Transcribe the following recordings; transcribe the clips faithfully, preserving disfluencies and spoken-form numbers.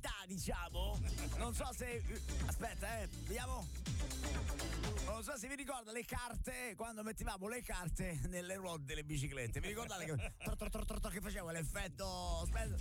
velocità, diciamo. Non so se... Aspetta, eh, vediamo. Non so se vi ricorda le carte, quando mettevamo le carte nelle ruote delle biciclette. Vi ricordate che, tro, tro, tro, tro, tro, che faceva l'effetto? Aspetta.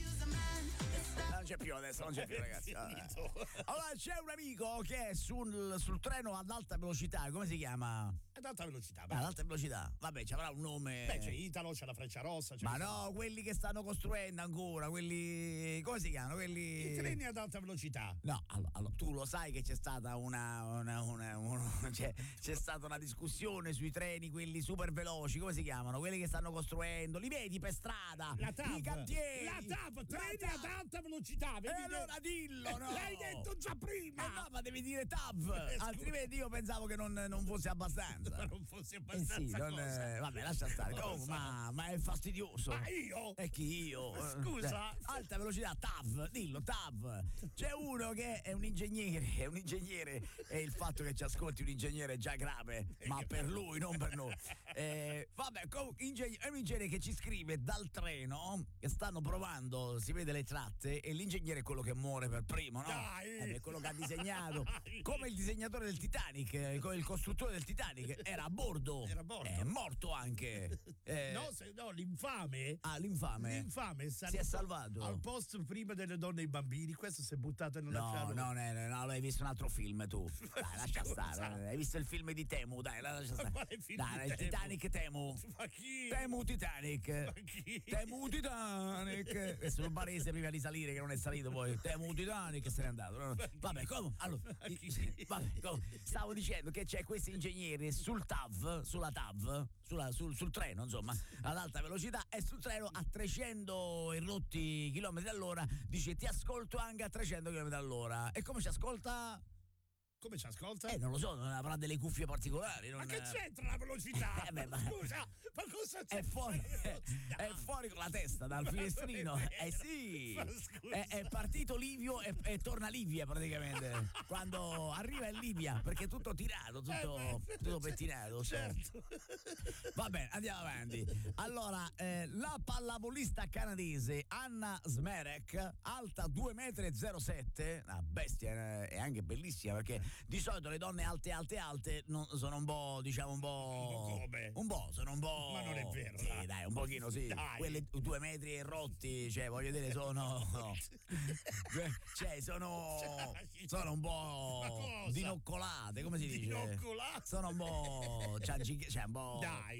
Non c'è più adesso, non c'è più, ragazzi. Allora c'è un amico che è sul, sul treno ad alta velocità, come si chiama? Ad alta velocità, beh. Ad alta velocità, vabbè, ci avrà un nome. Beh, c'è Italo, c'è la Freccia Rossa. C'è Ma no, quelli che stanno costruendo ancora, quelli. Come si chiamano? Quelli. I treni ad alta velocità. No, allora, allora tu lo sai che c'è stata una. una, una, una c'è, c'è stata una discussione sui treni, quelli super veloci, come si chiamano? Quelli che stanno costruendo, li vedi per strada? La T A V. I cantieri. La T A V, treni la ad alta velocità. E allora dillo, no? L'hai detto già prima. Eh no, ma devi dire T A V, eh, altrimenti io pensavo che non, non fosse abbastanza. Ma non fosse abbastanza. Eh sì, non, eh, vabbè, lascia stare. Oh, ma, ma è fastidioso. Ma io? E chi io? Scusa. Eh, alta velocità, T A V, dillo, T A V. C'è uno che è un ingegnere, è un ingegnere e il fatto che ci ascolti un ingegnere è già grave, ma per lui, non per noi. Eh, vabbè, comunque, ingegner- è un ingegnere che ci scrive dal treno, che stanno provando, si vede le tratte, e l'ingegnere è quello che muore per primo, no? Dai. Eh, è quello che ha disegnato, come il disegnatore del Titanic, eh, come il costruttore del Titanic, era a bordo. Era a bordo. È morto anche. Eh, no, se, no, l'infame. Ah, l'infame. L'infame si è salvato. Al posto prima delle donne e i bambini. Questo si è buttato nella No, piano. no, no, no, no, hai visto un altro film tu. Dai, lascia stare. Hai visto il film di Temu? Dai, lascia stare. Quale film Dai, di il Temu? Titanic Temu. Ma chi? Temu Titanic. Ma chi? Temu Titanic. Adesso il barese prima di salire, che non è salito poi. Temu Titanic se n'è andato. No? Vabbè, come? Allora, vabbè, come? Stavo dicendo che c'è questo ingegnere sul T A V, sulla T A V, sulla, sul, sul treno, insomma, ad alta velocità, e sul treno a trecento e rotti chilometri all'ora dice: ti ascolto anche a trecento chilometri all'ora. E come ci ascolta? Come ci ascolta? Eh, non lo so, non avrà delle cuffie particolari. Non... Ma che c'entra la velocità? Eh, beh, ma... Scusa, ma cosa c'è? È fuori, è fuori con la testa dal finestrino. Eh sì, è, è partito Livio e, e torna Livia praticamente. Quando arriva in Libia, perché è tutto tirato, tutto, eh beh, tutto pettinato. Certo. Va bene, andiamo avanti. Allora, eh, la pallavolista canadese Anna Smerek, alta due metri e zero sette, una bestia, è anche bellissima, perché di solito le donne alte alte alte non, sono un po', diciamo un po', un po' come? un po', sono un po', Ma non è vero, sì, dai. dai, un pochino sì, Dai. quelle due metri e rotti, cioè voglio dire sono no. Cioè sono sono un Ma po' cosa? dinoccolate, come si dice? Dinoccolate? Sono un po' cioè un po' Dai.